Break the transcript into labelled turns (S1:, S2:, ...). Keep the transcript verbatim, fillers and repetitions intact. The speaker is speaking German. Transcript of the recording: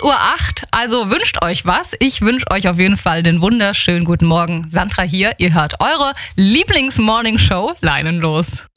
S1: acht Uhr acht, also wünscht euch was. Ich wünsche euch auf jeden Fall den wunderschönen guten Morgen. Sandra hier, ihr hört eure Lieblings-Morning-Show Leinenlos.